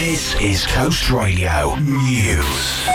This is Coast Radio News.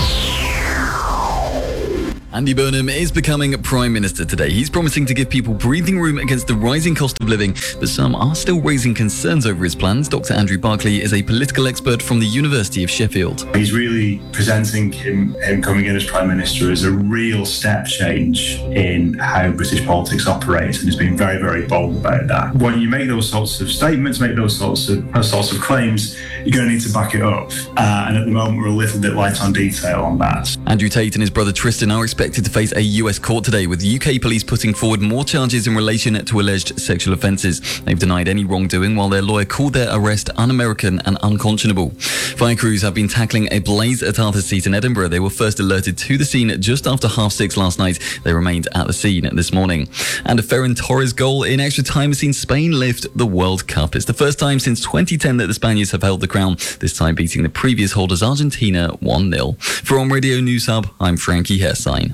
Andy Burnham is becoming Prime Minister today. He's promising to give people breathing room against the rising cost of living, but some are still raising concerns over his plans. Dr. Andrew Barclay is a political expert from the University of Sheffield. He's really presenting him coming in as Prime Minister as a real step change in how British politics operates, and has been very, very bold about that. When you make those sorts of statements, make those sorts of claims, you're going to need to back it up. And at the moment, we're a little bit light on detail on that. Andrew Tate and his brother Tristan are expected to face a US court today, with UK police putting forward more charges in relation to alleged sexual offences. They've denied any wrongdoing, while their lawyer called their arrest un-American and unconscionable. Fire crews have been tackling a blaze at Arthur's Seat in Edinburgh. They were first alerted to the scene just after 6:30 last night. They remained at the scene this morning. And a Ferran Torres goal in extra time has seen Spain lift the World Cup. It's the first time since 2010 that the Spaniards have held the crown, this time beating the previous holders Argentina 1-0. For On Radio News Hub, I'm Frankie Hersign.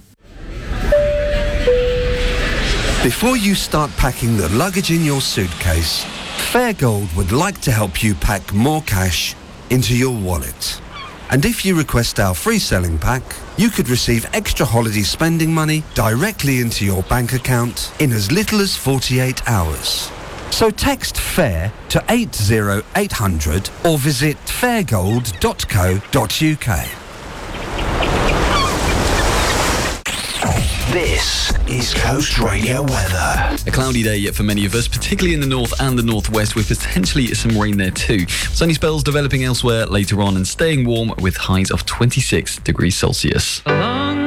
Before you start packing the luggage in your suitcase, Fairgold would like to help you pack more cash into your wallet. And if you request our free selling pack, you could receive extra holiday spending money directly into your bank account in as little as 48 hours. So text FAIR to 80800 or visit fairgold.co.uk. This is Coast Radio weather. A cloudy day for many of us, particularly in the north and the northwest, with potentially some rain there too. Sunny spells developing elsewhere later on and staying warm with highs of 26 degrees Celsius.